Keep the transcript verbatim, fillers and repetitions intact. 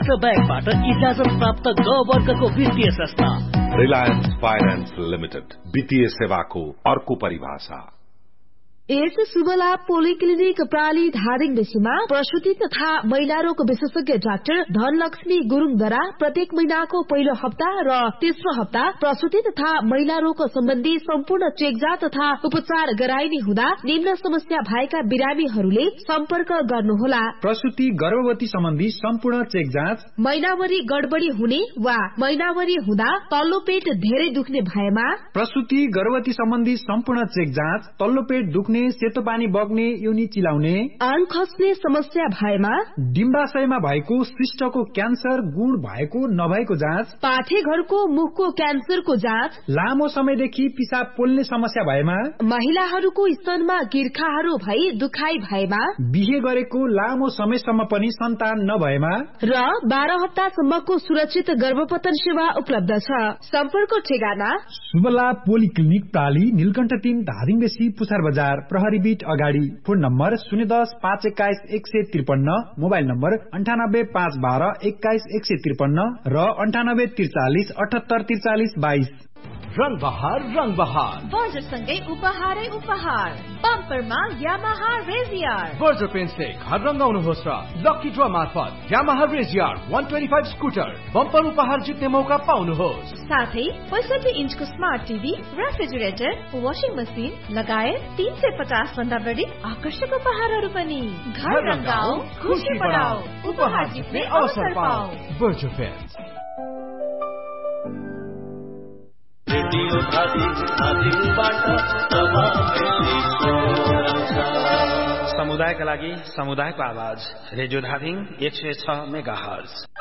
राष्ट्र बैंकबाट इजाजत प्राप्त ग वर्गको वित्तीय संस्था रिलायंस फाइनेंस लिमिटेड, वित्तीय सेवाको अर्को परिभाषा। यस शुभलाभ पोलिक्लिनिक प्राली धादिङ बेसीमा प्रसूति तथा महिला रोग विशेषज्ञ डाक्टर धनलक्ष्मी गुरुङद्वारा प्रत्येक महिनाको पहिलो हप्ता र तेस्रो हप्ता प्रसूति तथा महिला रोग सम्बन्धी सम्पूर्ण चेकजाँच तथा उपचार गराइने हुँदा निम्न समस्या भएका बिरामीहरूले सम्पर्क गर्नुहोला। प्रसूति गर्भवती सम्बन्धी सम्पूर्ण चेकजाँच, महिनावरी गडबडी हुने वा महिनावरी हुँदा तल्लो पेट धेरै दुख्ने भएमा, प्रसूति गर्भवती सम्बन्धी सम्पूर्ण चेकजाँच, तल्लो पेट दुख्ने, सेतो पानी बग्ने, योनी चिलाउने, आङ खस्ने समस्या भएमा, डिम्बाशयमा भएको सिस्टको क्यान्सर गुण भएको नभएको जाँच, पाठेघरको मुखको क्यान्सरको जाँच, लामो समयदेखि पिसाब पोल्ने समस्या भएमा, महिलाहरूको स्तनमा गिर्खाहरू भई दुखाइ भएमा, बिहे गरेको लामो समयसम्म पनि सन्तान नभएमा र बाह्र हप्तासम्मको सुरक्षित गर्भपतन सेवा उपलब्ध छ। सम्पर्क ठेगाना शुभलाभ पोलिक्लिनिक प्राली, नीलकण्ठ तीन, धादिङ बेसी, पुछार बजार, प्रहरी बीट अगाडि। फोन नम्बर शून्य दस पाँच एक्काइस एक सय त्रिपन्न, मोबाइल नम्बर अन्ठानब्बे पाँच बाह्र एक्काइस एक सय त्रिपन्न र अन्ठानब्बे त्रिचालिस अठहत्तर त्रिचालिस बाइस। रंग बहार रंग बहार बर्जरसँगै उपहारै उपहार। बम्परमा यामाहा रेजियर। बर्जर पेन्टले घर रंगाउनुहोस् र लकी ड्र मार्फत यामाहा रेजियर एक सय पच्चीस स्कुटर बम्पर उपहार जित्ने मौका पाउनुहोस्। साथै पैंसठी इन्चको smart TV, refrigerator, washing machine लगायत तीन सय पचास भन्दा बढी आकर्षक उपहारहरू पनि। घर रंगाऊ, खुशी बढाऊ, उपहार जित्ने अवसर पाऊ। Berger pant. समुदायका लागि समुदायको आवाज, रेडियो धादिङ एक सय छ मेगा हर्ज।